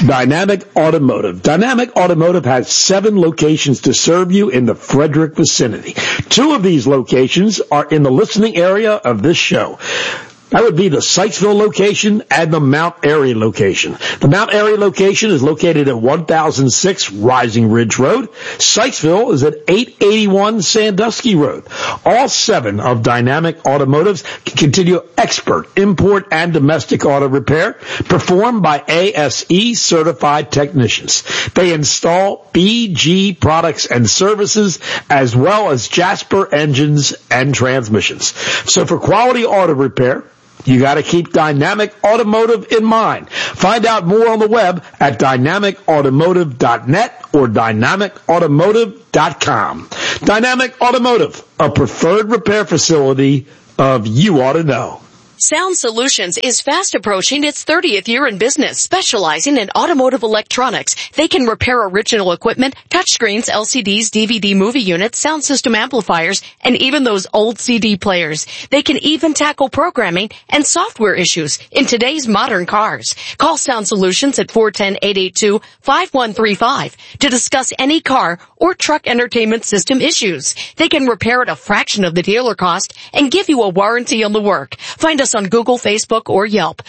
Dynamic Automotive. Dynamic Automotive has 7 locations to serve you in the Frederick vicinity. 2 of these locations are in the listening area of this show. That would be the Sykesville location and the Mount Airy location. The Mount Airy location is located at 1006 Rising Ridge Road. Sykesville is at 881 Sandusky Road. All 7 of Dynamic Automotives can continue expert import and domestic auto repair performed by ASE certified technicians. They install BG products and services as well as Jasper engines and transmissions. So for quality auto repair, you got to keep Dynamic Automotive in mind. Find out more on the web at dynamicautomotive.net or dynamicautomotive.com. Dynamic Automotive, a preferred repair facility of You Ought to Know. Sound Solutions is fast approaching its 30th year in business, specializing in automotive electronics. They can repair original equipment, touchscreens, LCDs, DVD movie units, sound system amplifiers, and even those old CD players. They can even tackle programming and software issues in today's modern cars. Call Sound Solutions at 410-882-5135 to discuss any car or truck entertainment system issues. They can repair at a fraction of the dealer cost and give you a warranty on the work. Find us on Google, Facebook, or Yelp.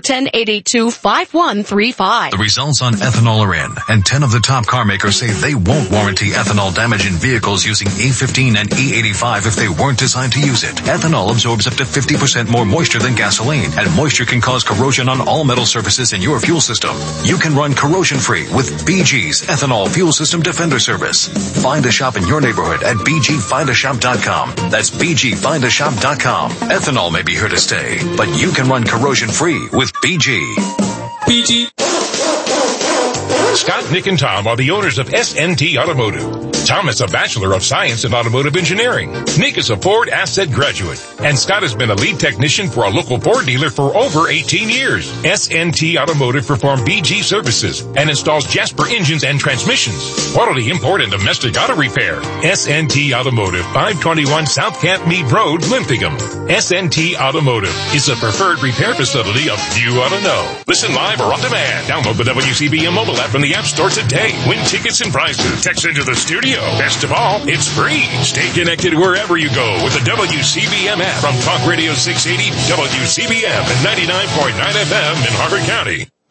410-882-5135. The results on ethanol are in, and 10 of the top car makers say they won't warranty ethanol damage in vehicles using E15 and E85 if they weren't designed to use it. Ethanol absorbs up to 50% more moisture than gasoline, and moisture can cause corrosion on all metal surfaces in your fuel system. You can run corrosion-free with BG's Ethanol Fuel System Defender Service. Find a shop in your neighborhood at bgfindashop.com. That's bgfindashop.com. Ethanol may be here to stay, but you can run corrosion-free with BG. BG. Scott, Nick, and Tom are the owners of SNT Automotive. Tom is a Bachelor of Science in Automotive Engineering. Nick is a Ford Asset graduate. And Scott has been a lead technician for a local Ford dealer for over 18 years. SNT Automotive perform BG services and installs Jasper engines and transmissions. Quality import and domestic auto repair. SNT Automotive, 521 South Camp Mead Road, Linthicum. SNT Automotive is a preferred repair facility of You Ought to Know. Listen live or on demand. Download the WCBM mobile app from the App Store today. Win tickets and prizes. Text into the studio. Best of all, it's free. Stay connected wherever you go with the WCBM app from Talk Radio 680, WCBM, and 99.9 FM in Harford County.